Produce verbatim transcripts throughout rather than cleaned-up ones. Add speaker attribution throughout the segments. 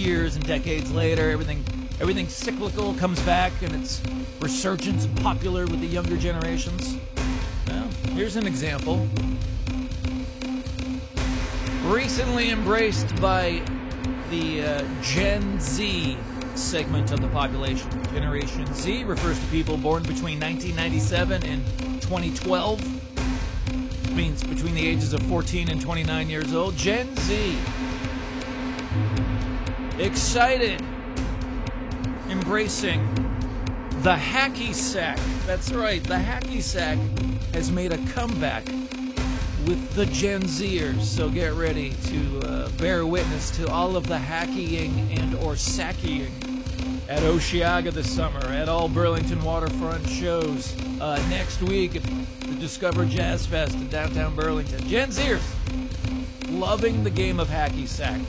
Speaker 1: years and decades later, everything everything cyclical comes back and it's resurgence and popular with the younger generations. Well, here's an example. Recently embraced by the uh, Gen Z segment of the population. Generation Z refers to people born between nineteen ninety-seven and twenty twelve. Means between the ages of fourteen and twenty-nine years old. Gen Z. Excited. Embracing the hacky sack. That's right, the hacky sack has made a comeback with the Gen Zers. So get ready to uh, bear witness to all of the hackying and or sackying at Osheaga this summer, at all Burlington waterfront shows uh, next week at the Discover Jazz Fest in downtown Burlington. Gen Zers, loving the game of hacky sack.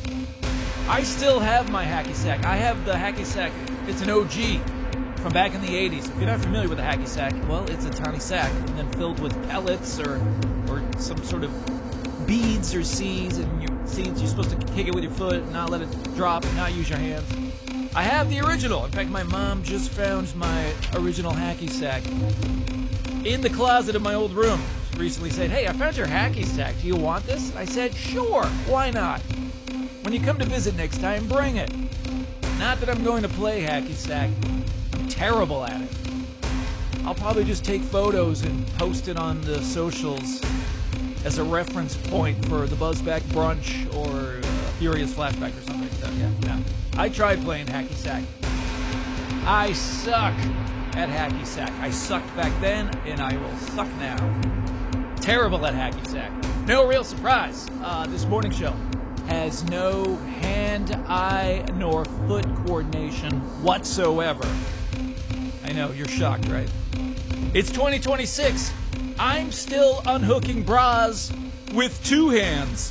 Speaker 1: I still have my hacky sack. I have the hacky sack. It's an O G from back in the eighties. If you're not familiar with a hacky sack, well, it's a tiny sack and then filled with pellets or or some sort of beads or seeds, and your seeds you're supposed to kick it with your foot and not let it drop and not use your hands. I have the original. In fact, my mom just found my original hacky sack in the closet of my old room. She recently said, "Hey, I found your hacky sack. Do you want this?" I said, "Sure, why not? When you come to visit next time, bring it." Not that I'm going to play hacky sack. I'm terrible at it. I'll probably just take photos and post it on the socials as a reference point for the Buzzback Brunch or uh, Furious Flashback or something like that. Yeah, yeah. I tried playing hacky sack. I suck at hacky sack. I sucked back then, and I will suck now. Terrible at hacky sack. No real surprise. Uh, this morning show has no hand, eye, nor foot coordination whatsoever. I know, you're shocked, right? It's twenty twenty-six. I'm still unhooking bras with two hands.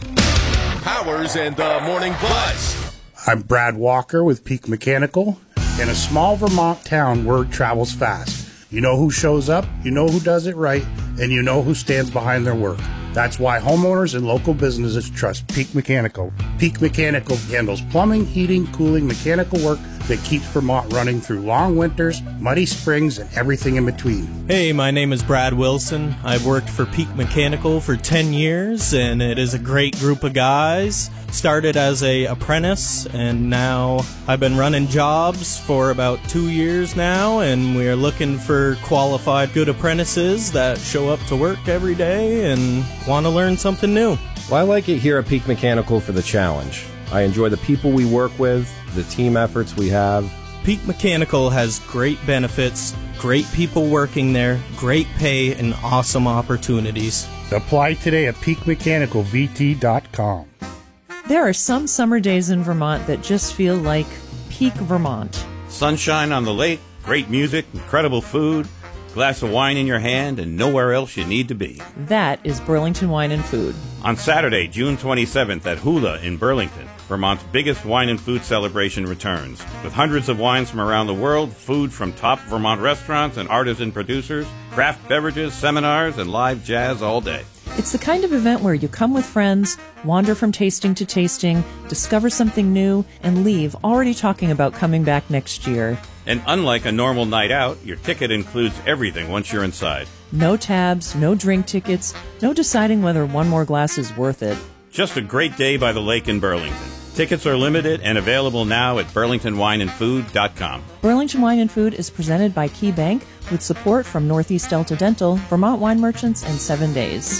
Speaker 2: Powers and the Morning Buzz.
Speaker 3: I'm Brad Walker with Peak Mechanical. In a small Vermont town, word travels fast. You know who shows up, you know who does it right, and you know who stands behind their work. That's why homeowners and local businesses trust Peak Mechanical. Peak Mechanical handles plumbing, heating, cooling, mechanical work that keeps Vermont running through long winters, muddy springs, and everything in between.
Speaker 4: Hey, my name is Brad Wilson. I've worked for Peak Mechanical for ten years, and it is a great group of guys. Started as a apprentice, and now I've been running jobs for about two years now, and we're looking for qualified good apprentices that show up to work every day and want to learn something new.
Speaker 5: Well, I like it here at Peak Mechanical for the challenge. I enjoy the people we work with, the team efforts we have.
Speaker 4: Peak Mechanical has great benefits, great people working there, great pay, and awesome opportunities.
Speaker 3: Apply today at peak mechanical v t dot com.
Speaker 6: There are some summer days in Vermont that just feel like peak Vermont.
Speaker 7: Sunshine on the lake, great music, incredible food, glass of wine in your hand, and nowhere else you need to be.
Speaker 6: That is Burlington Wine and Food.
Speaker 7: On Saturday, June twenty-seventh at Hula in Burlington, Vermont's biggest wine and food celebration returns. With hundreds of wines from around the world, food from top Vermont restaurants and artisan producers, craft beverages, seminars, and live jazz all day.
Speaker 6: It's the kind of event where you come with friends, wander from tasting to tasting, discover something new, and leave already talking about coming back next year.
Speaker 7: And unlike a normal night out, your ticket includes everything once you're inside.
Speaker 6: No tabs, no drink tickets, no deciding whether one more glass is worth it.
Speaker 7: Just a great day by the lake in Burlington. Tickets are limited and available now at burlington wine and food dot com.
Speaker 6: Burlington Wine and Food is presented by Key Bank with support from Northeast Delta Dental, Vermont Wine Merchants, and Seven Days.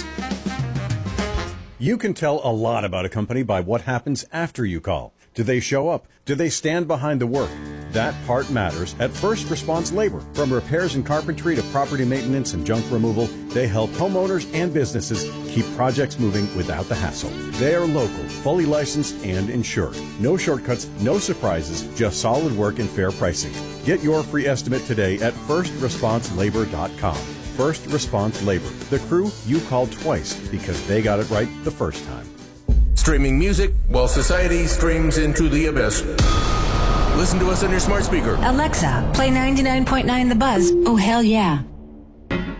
Speaker 8: You can tell a lot about a company by what happens after you call. Do they show up? Do they stand behind the work? That part matters at First Response Labor. From repairs and carpentry to property maintenance and junk removal, they help homeowners and businesses keep projects moving without the hassle. They are local, fully licensed, and insured. No shortcuts, no surprises, just solid work and fair pricing. Get your free estimate today at first response labor dot com. First Response Labor, the crew you called twice because they got it right the first time.
Speaker 2: Streaming music while society streams into the abyss. Listen to us on your smart speaker.
Speaker 9: Alexa, play ninety-nine point nine The Buzz.
Speaker 10: Oh, hell yeah.